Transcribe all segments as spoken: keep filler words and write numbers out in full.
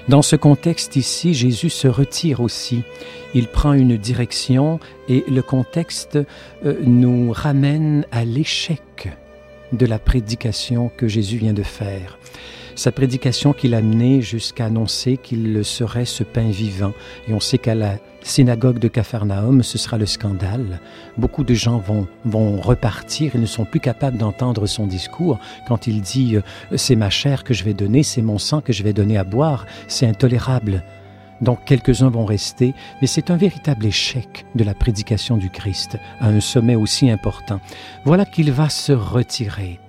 Dans ce contexte ici, Jésus se retire aussi. Il prend une direction et le contexte euh, nous ramène à l'échec de la prédication que Jésus vient de faire. Sa prédication qui l'a mené jusqu'à annoncer qu'il serait ce pain vivant. Et on sait qu'à la synagogue de Capharnaüm, ce sera le scandale. Beaucoup de gens vont, vont repartir et ne sont plus capables d'entendre son discours quand il dit « c'est ma chair que je vais donner, c'est mon sang que je vais donner à boire, c'est intolérable ». Donc quelques-uns vont rester, mais c'est un véritable échec de la prédication du Christ à un sommet aussi important. Voilà qu'il va se retirer.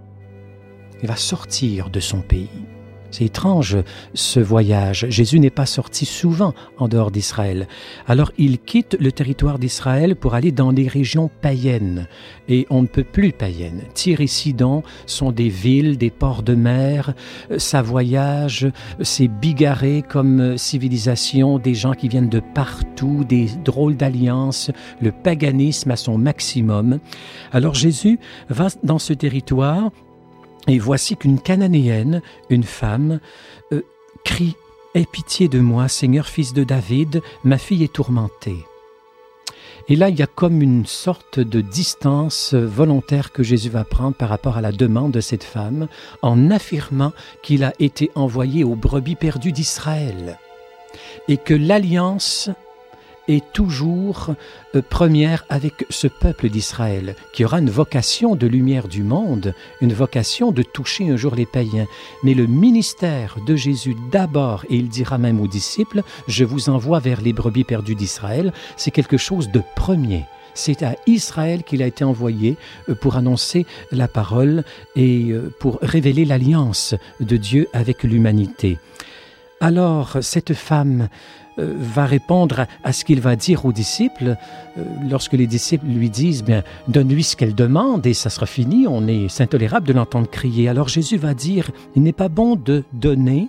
Il va sortir de son pays. C'est étrange, ce voyage. Jésus n'est pas sorti souvent en dehors d'Israël. Alors, il quitte le territoire d'Israël pour aller dans les régions païennes. Et on ne peut plus païennes. Tyr et Sidon sont des villes, des ports de mer. Ça voyage, c'est bigarré comme civilisation, des gens qui viennent de partout, des drôles d'alliances, le paganisme à son maximum. Alors, Jésus va dans ce territoire. Et voici qu'une Cananéenne, une femme, euh, crie « Aie pitié de moi, Seigneur, fils de David, ma fille est tourmentée. » Et là, il y a comme une sorte de distance volontaire que Jésus va prendre par rapport à la demande de cette femme, en affirmant qu'il a été envoyé aux brebis perdues d'Israël et que l'alliance est toujours euh, première avec ce peuple d'Israël, qui aura une vocation de lumière du monde, une vocation de toucher un jour les païens. Mais le ministère de Jésus d'abord, et il dira même aux disciples, « Je vous envoie vers les brebis perdues d'Israël », c'est quelque chose de premier. C'est à Israël qu'il a été envoyé pour annoncer la parole et pour révéler l'alliance de Dieu avec l'humanité. Alors, cette femme euh, va répondre à, à ce qu'il va dire aux disciples euh, lorsque les disciples lui disent bien, « Donne-lui ce qu'elle demande et ça sera fini, on est, c'est intolérable de l'entendre crier. » Alors Jésus va dire « Il n'est pas bon de donner,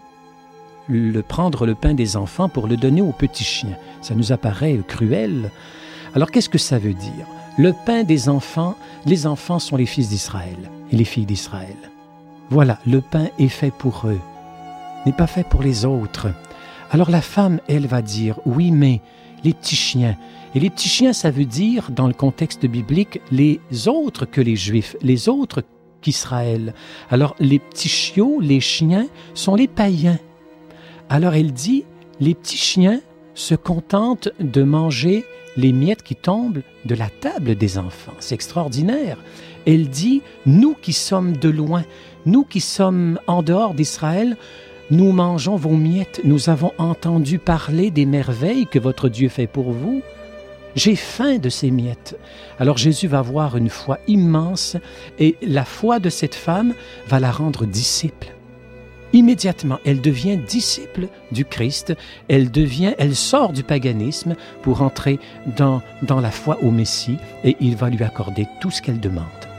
le, prendre le pain des enfants pour le donner aux petits chiens. » Ça nous apparaît cruel. Alors qu'est-ce que ça veut dire? Le pain des enfants, les enfants sont les fils d'Israël et les filles d'Israël. Voilà, le pain est fait pour eux, n'est pas fait pour les autres. Alors la femme, elle va dire, oui, mais les petits chiens. Et les petits chiens, ça veut dire, dans le contexte biblique, les autres que les Juifs, les autres qu'Israël. Alors les petits chiots, les chiens, sont les païens. Alors elle dit, les petits chiens se contentent de manger les miettes qui tombent de la table des enfants. C'est extraordinaire. Elle dit, nous qui sommes de loin, nous qui sommes en dehors d'Israël, nous mangeons vos miettes, nous avons entendu parler des merveilles que votre Dieu fait pour vous. J'ai faim de ces miettes. Alors Jésus va avoir une foi immense et la foi de cette femme va la rendre disciple. Immédiatement, elle devient disciple du Christ, elle devient, elle sort du paganisme pour entrer dans, dans la foi au Messie et il va lui accorder tout ce qu'elle demande.